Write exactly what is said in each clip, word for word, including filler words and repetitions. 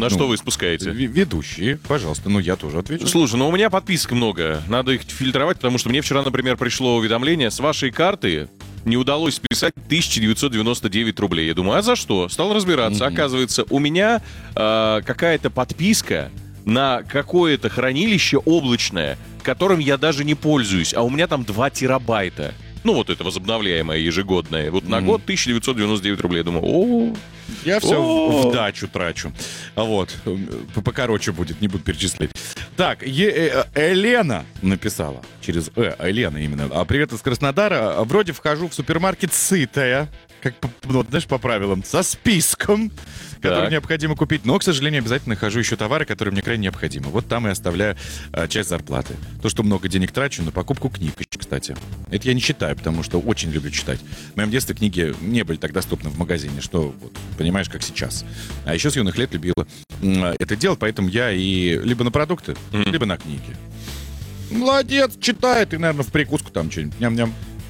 На ну, что вы спускаете? В- ведущие, пожалуйста, ну я тоже отвечу. Слушай, ну у меня подписок много. Надо их фильтровать, потому что мне вчера, например, пришло уведомление: с вашей карты не удалось списать тысяча девятьсот девяносто девять рублей. Я думаю, а за что? Стал разбираться. Mm-hmm. Оказывается, у меня э, какая-то подписка на какое-то хранилище облачное, которым я даже не пользуюсь, а у меня там два терабайта. Ну, вот это возобновляемое ежегодное. Вот mm-hmm. на год тысяча девятьсот девяносто девять рублей. Я думаю, о я все в, в дачу трачу. Вот. Покороче будет, не буду перечислять. Так, е- э- Елена написала. Через Э, Елена именно. А привет из Краснодара. Вроде вхожу в супермаркет сытая. Как, вот, знаешь, по правилам. Со списком, который необходимо купить. Но, к сожалению, обязательно нахожу еще товары, которые мне крайне необходимы. Вот там и оставляю а, часть зарплаты. То, что много денег трачу на покупку книг, кстати. Это я не считаю, потому что очень люблю читать. В моем детстве книги не были так доступны в магазине, что, вот, понимаешь, как сейчас. А еще с юных лет любила это делать, поэтому я и либо на продукты, mm-hmm. либо на книги. Молодец, читает, и, наверное, в прикуску там что-нибудь. Ням-ням.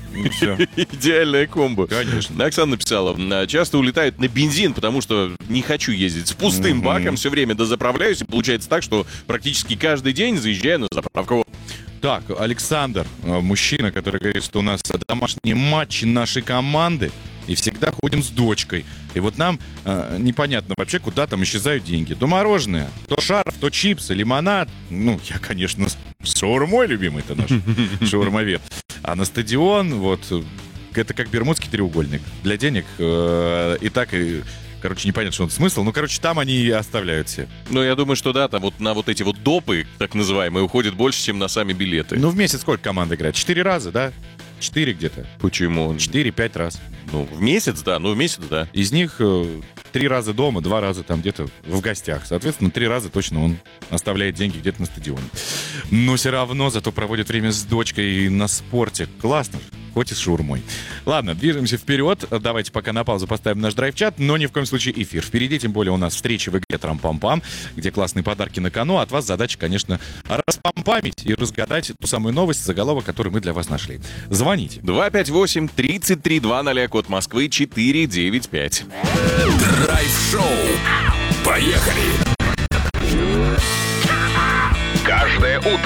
Идеальная комбо. Конечно. Оксана написала: часто улетают на бензин, потому что не хочу ездить с пустым mm-hmm. баком, все время дозаправляюсь, и получается так, что практически каждый день заезжаю на заправку. Так, Александр, мужчина, который говорит, что у нас домашние матчи нашей команды, и всегда ходим с дочкой. И вот нам э, непонятно вообще, куда там исчезают деньги. То мороженое, то шарф, то чипсы, лимонад. Ну, я, конечно, с шаурмой любимый-то наш шаурмовед. А на стадион, вот, это как Бермудский треугольник. Для денег э, и так, и, короче, непонятно, что он смысл. Ну, короче, там они и оставляют все. Ну, я думаю, что да, там вот на вот эти вот допы, так называемые, уходит больше, чем на сами билеты. Ну, в месяц сколько команда играет? Четыре раза, да? Четыре где-то. Почему? Четыре-пять раз. Ну, в месяц, да, ну, в месяц, да. Из них э, три раза дома, два раза там где-то в гостях. Соответственно, три раза точно он оставляет деньги где-то на стадионе. Но все равно зато проводит время с дочкой на спорте. Классно же. Хоть и с шаурмой. Ладно, движемся вперед. Давайте пока на паузу поставим наш драйв-чат, но ни в коем случае эфир. Впереди, тем более, у нас встреча в игре «Трам-пам-пам», где классные подарки на кону. От вас задача, конечно, распампамить и разгадать ту самую новость, заголовок, который мы для вас нашли. Звоните. два пять восемь тридцать три двадцать, код Москвы четыре девять пять. Драйв-шоу. Поехали! Каждое утро